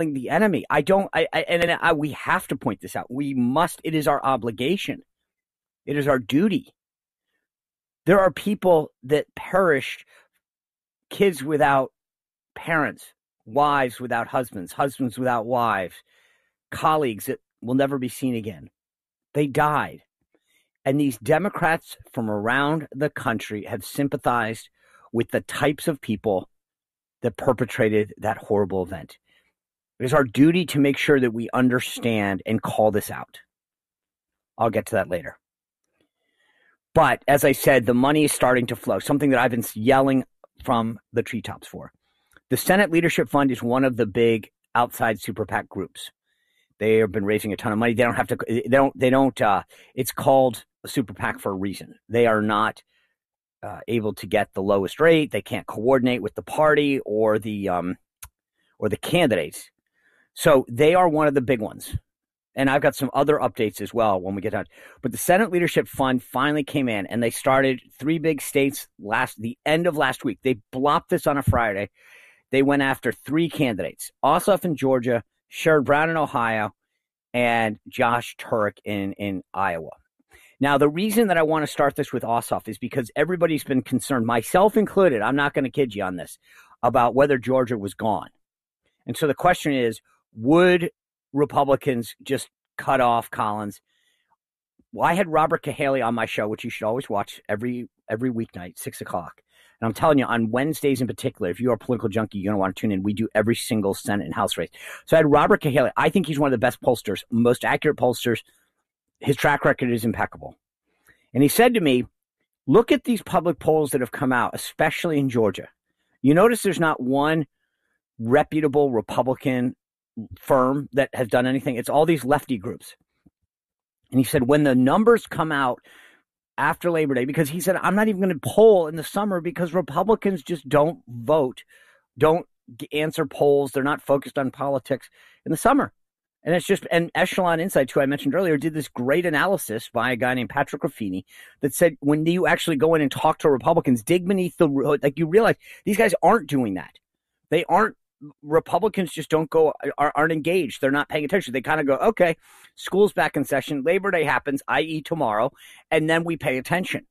the enemy. We have to point this out. We must. It is our obligation. It is our duty. There are people that perished, kids without parents, wives without husbands, husbands without wives, colleagues that will never be seen again. They died. And these Democrats from around the country have sympathized with the types of people that perpetrated that horrible event. It is our duty to make sure that we understand and call this out. I'll get to that later. But as I said, the money is starting to flow, something that I've been yelling from the treetops for. The Senate Leadership Fund is one of the big outside super PAC groups. They have been raising a ton of money. They don't have to, it's called a super PAC for a reason. They are not able to get the lowest rate. They can't coordinate with the party or the candidates. So they are one of the big ones. And I've got some other updates as well when we get done. But the Senate Leadership Fund finally came in, and they started 3 big states the end of last week. They blopped this on a Friday. They went after 3 candidates: Ossoff in Georgia, Sherrod Brown in Ohio, and Josh Turek in Iowa. Now, the reason that I want to start this with Ossoff is because everybody's been concerned, myself included, I'm not going to kid you on this, about whether Georgia was gone. And so the question is, would Republicans just cut off Collins? Well, I had Robert Cahaly on my show, which you should always watch every weeknight, 6 o'clock. And I'm telling you, on Wednesdays in particular, if you're a political junkie, you're going to want to tune in. We do every single Senate and House race. So I had Robert Cahaly. I think he's one of the best pollsters, most accurate pollsters. His track record is impeccable. And he said to me, look at these public polls that have come out, especially in Georgia. You notice there's not one reputable Republican firm that has done anything. It's all these lefty groups. And he said, when the numbers come out after Labor Day, because he said, I'm not even going to poll in the summer because Republicans just don't vote, don't answer polls. They're not focused on politics in the summer. And it's just, and Echelon Insights, who I mentioned earlier, did this great analysis by a guy named Patrick Ruffini that said, when you actually go in and talk to Republicans, dig beneath the hood, like you realize these guys aren't doing that. They aren't. Republicans just aren't engaged. They're not paying attention. They kind of go, okay, school's back in session. Labor Day happens, i.e. tomorrow, and then we pay attention.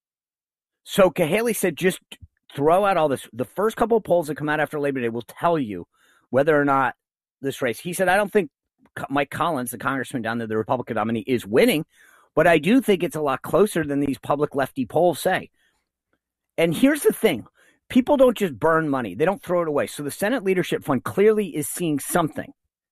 So Cahaly said, just throw out all this. The first couple of polls that come out after Labor Day will tell you whether or not this race. He said, I don't think Mike Collins, the congressman down there, the Republican nominee, is winning, but I do think it's a lot closer than these public lefty polls say. And here's the thing. People don't just burn money. They don't throw it away. So the Senate Leadership Fund clearly is seeing something.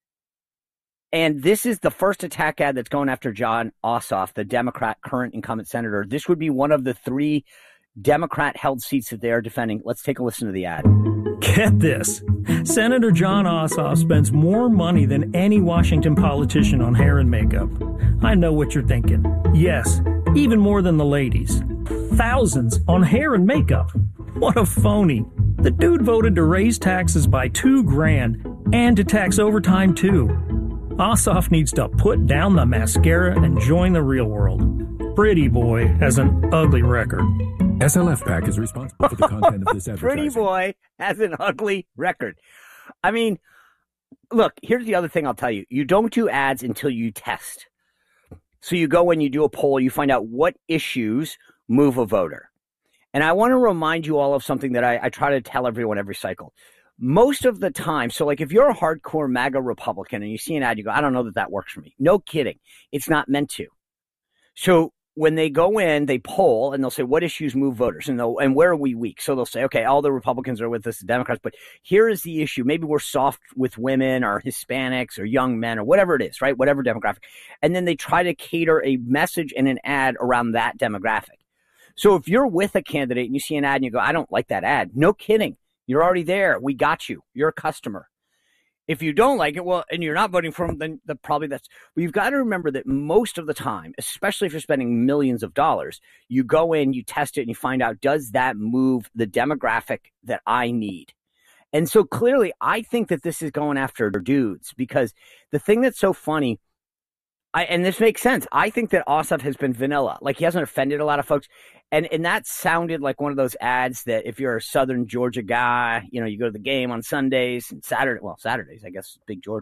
And this is the first attack ad that's going after Jon Ossoff, the Democrat current incumbent senator. This would be one of the 3 Democrat-held seats that they are defending. Let's take a listen to the ad. Get this. Senator Jon Ossoff spends more money than any Washington politician on hair and makeup. I know what you're thinking. Yes, even more than the ladies. Thousands on hair and makeup. What a phony. The dude voted to raise taxes by $2,000 and to tax overtime too. Ossoff needs to put down the mascara and join the real world. Pretty Boy has an ugly record. SLF PAC is responsible for the content of this advertising. Pretty Boy has an ugly record. I mean, look, here's the other thing I'll tell you. You don't do ads until you test. So you go and you do a poll, you find out what issues move a voter. And I want to remind you all of something that I try to tell everyone every cycle. Most of the time, so like if you're a hardcore MAGA Republican and you see an ad, you go, I don't know that works for me. No kidding. It's not meant to. So when they go in, they poll and they'll say, what issues move voters? And where are we weak? So they'll say, okay, all the Republicans are with us, the Democrats, but here is the issue. Maybe we're soft with women or Hispanics or young men or whatever it is, right? Whatever demographic. And then they try to cater a message and an ad around that demographic. So if you're with a candidate and you see an ad and you go, I don't like that ad. No kidding. You're already there. We got you. You're a customer. If you don't like it, well, and you're not voting for them, then probably that's. Well, you've got to remember that most of the time, especially if you're spending millions of dollars, you go in, you test it, and you find out, does that move the demographic that I need? And so clearly, I think that this is going after dudes, because the thing that's so funny, And this makes sense. I think that Ossoff has been vanilla. Like, he hasn't offended a lot of folks. And that sounded like one of those ads that if you're a Southern Georgia guy, you go to the game on Sundays and Saturdays, I guess, big Georgia